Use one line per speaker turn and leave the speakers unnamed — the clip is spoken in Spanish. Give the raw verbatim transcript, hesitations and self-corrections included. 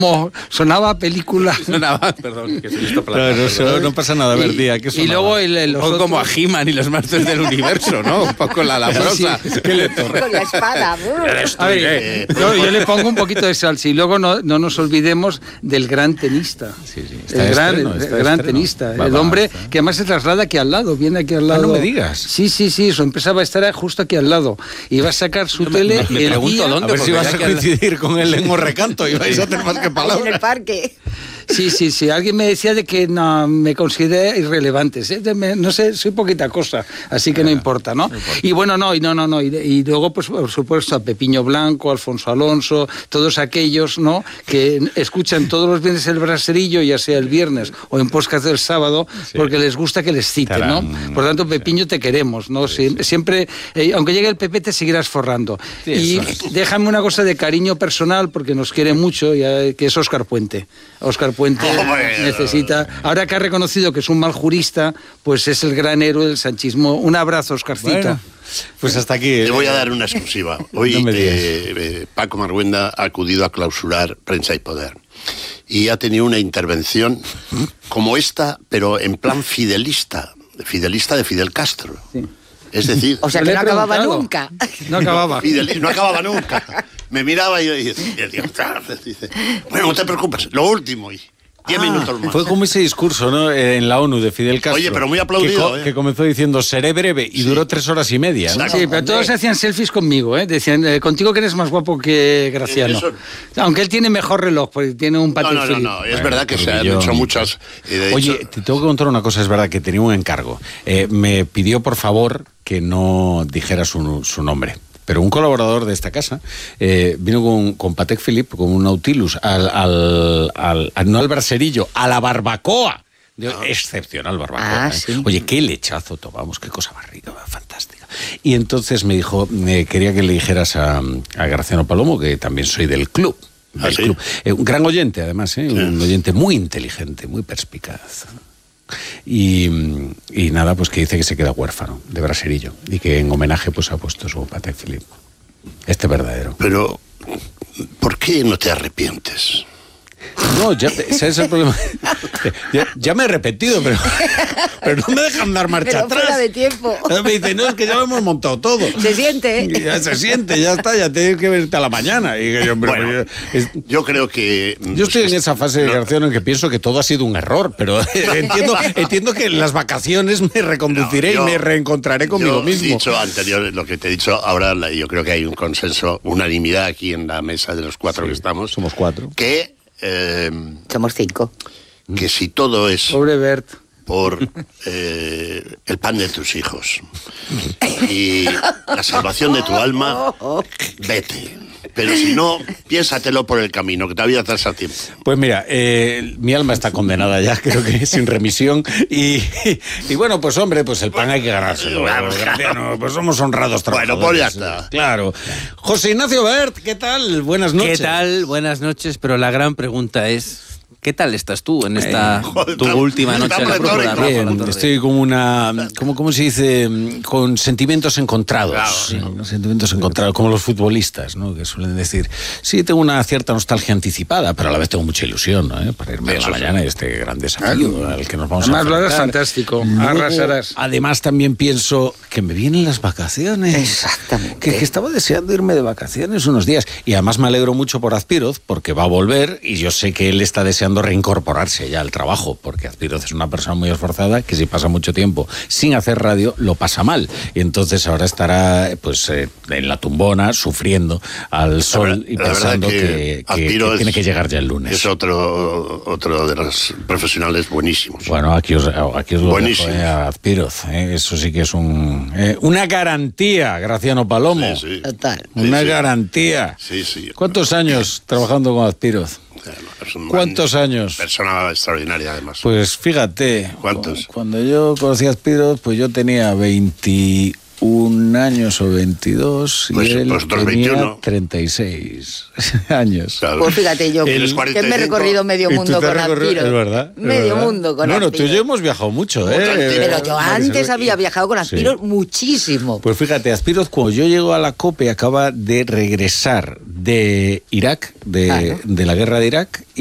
Como sonaba película.
Sonaba, perdón, que soy listo para
la no, no, no pasa nada, a ver, día, ¿qué sonaba?
Y luego el, el,
los o como a He-Man y los Masters del Universo, ¿no? Un poco la labrosa.
Sí, sí.
Con la espada.
A ver, yo, yo le pongo un poquito de salsa y luego no, no nos olvidemos del gran tenista.
Sí, sí.
El gran, estreno, el gran tenista. Va, el hombre va, que además se traslada aquí al lado, viene aquí al lado.
Ah, no me digas.
Sí, sí, sí, su empresa va a estar justo aquí al lado. Y va a sacar su
no,
tele.
Me, me pregunto
día,
dónde.
A ver si vas a coincidir con él en un recanto y vais a tener más que palabras.
En el parque.
Sí, sí, sí. Alguien me decía de que no, me considera irrelevante. ¿sí? No sé, soy poquita cosa, así que no importa, ¿no? Y bueno, no, y no, no, no. Y, y luego, pues, por supuesto, a Pepiño Blanco, Alfonso Alonso, todos aquellos, ¿no? Que escuchan todos los viernes el braserillo, ya sea el viernes o en podcast del sábado, sí. porque les gusta que les citen, ¿no? Por tanto, Pepiño, te queremos, ¿no? Sí, sí. Siempre, eh, aunque llegue el P P, te seguirás forrando. Sí, y eso. Déjame una cosa de cariño personal, porque nos quiere mucho, ya, que es Óscar Puente. Óscar Puente oh, bueno. necesita, ahora que ha reconocido que es un mal jurista, pues es el gran héroe del sanchismo. Un abrazo, Óscarcito. Bueno,
pues hasta aquí.
Le voy a dar una exclusiva. Hoy no eh, eh, Paco Marguenda ha acudido a clausurar Prensa y Poder. Y ha tenido una intervención como esta, pero en plan fidelista, fidelista de Fidel Castro. Sí. Es decir...
O sea, que no acababa nunca.
No acababa.
Fidel, no acababa nunca. Me miraba y yo decía, dice, bueno, no te preocupes, lo último, y diez ah, minutos más.
Fue como ese discurso, ¿no? En la ONU de Fidel Castro.
Oye, pero muy aplaudido,
que,
¿eh?
que comenzó diciendo, seré breve, y sí. duró tres horas y media, ¿no?
Sí, pero todos hacían selfies conmigo, ¿eh? Decían, eh, contigo que eres más guapo que Graciano. Eso... Aunque él tiene mejor reloj, porque tiene un Patek
No, no, no, no, es bueno, verdad que se han hecho muchas...
De Oye, hecho... te tengo que contar una cosa, es verdad que tenía un encargo. Eh, me pidió, por favor, que no dijera su, su nombre. Pero un colaborador de esta casa eh, vino con, con Patek Philippe, con un Nautilus, al, al, al, al, no al braserillo, a la barbacoa. De, ah. Excepcional barbacoa.
Ah,
¿eh?
sí.
Oye, qué lechazo tomamos, qué cosa más rica, fantástica. Y entonces me dijo, eh, quería que le dijeras a, a Graciano Palomo, que también soy del club. Del
¿Ah, sí?
club. Eh, un gran oyente, además, ¿eh? Sí. Un oyente muy inteligente, muy perspicaz. Y, y nada, pues que dice que se queda huérfano de braserillo y que en homenaje pues ha puesto su Patek Philippe. Este verdadero.
Pero, ¿por qué no te arrepientes?
No, ya, ese es el problema. Ya, ya me he arrepentido, pero, pero no me dejan dar marcha
pero
atrás.
Fuera de tiempo.
Me dicen, no, es que ya lo hemos montado todo.
Se siente, ¿eh?
Ya se siente, ya está, ya tienes que verte a la mañana. Y yo, pero,
bueno, yo, es, yo creo que...
Yo estoy en esa fase de no, Graciano en que pienso que todo ha sido un error, pero entiendo, entiendo que en las vacaciones me reconduciré no, yo, y me reencontraré conmigo
yo
mismo.
He dicho anterior, lo que te he dicho ahora, yo creo que hay un consenso, unanimidad aquí en la mesa de los cuatro sí, que estamos.
Somos cuatro.
Que... Eh,
Somos cinco.
Que si todo es
Pobre Bert.
por eh, el pan de tus hijos y la salvación de tu alma, vete. Pero si no, piénsatelo por el camino, que todavía estás a tiempo.
Pues mira, eh, mi alma está condenada ya, creo que sin remisión. Y, y, y bueno, pues hombre, pues el pan hay que ganárselo. Bueno, Graciano, pues somos honrados trabajadores.
Bueno, pues ya está.
Claro. José Ignacio Bert, ¿qué tal? Buenas noches.
¿Qué tal? Buenas noches, pero la gran pregunta es... ¿Qué tal estás tú en esta eh, joder, tu última noche en la Próxima?
Bien, estoy como una... ¿Cómo, cómo se dice? Con sentimientos encontrados. Claro, sí. ¿no? Sentimientos encontrados, como los futbolistas, ¿no? Que suelen decir, sí, tengo una cierta nostalgia anticipada, pero a la vez tengo mucha ilusión, ¿no? ¿Eh? Para irme a la mañana este gran desafío claro. al que nos vamos
además,
a enfrentar.
Además, lo harás fantástico, Luego, arrasarás.
Además, también pienso que me vienen las vacaciones.
Exactamente.
Que, que estaba deseando irme de vacaciones unos días. Y además me alegro mucho por Azpiroz, porque va a volver y yo sé que él está deseando reincorporarse ya al trabajo, porque Azpiroz es una persona muy esforzada que si pasa mucho tiempo sin hacer radio lo pasa mal, y entonces ahora estará pues eh, en la tumbona sufriendo al sol verdad, y pensando que, que, que, que tiene que llegar ya el lunes.
Es otro otro de los profesionales buenísimos.
Bueno, aquí os, aquí os lo dejo, eh, a Azpiroz, eh, eso sí que es un eh, una garantía, Graciano Palomo.
Sí, sí.
Total.
Una
sí, sí.
garantía.
Sí, sí.
¿Cuántos años trabajando con Azpiroz? ¿Cuántos años?
Persona extraordinaria, además.
Pues fíjate.
¿Cuántos?
Cuando yo conocí a Azpiroz, pues yo tenía veintiún veintiún años o veintidós
Pues,
y él
vosotros
tenía
veintiuno.
treinta y seis años.
Claro.
Pues fíjate yo,
El
que
cuarenta y
me he
cinco,
recorrido medio
Y tú
mundo
te has
con
recorrido-
Aspiro.
Es verdad. es
Medio
verdad.
mundo con
Bueno,
Aspiro.
tú y yo hemos viajado mucho, ¿eh?
Pero yo antes
Marisol.
había viajado con Aspiro
Sí.
muchísimo.
Pues fíjate, Aspiroz, cuando yo llego a la COPE, acaba de regresar de Irak, de,
Claro.
de la guerra de Irak,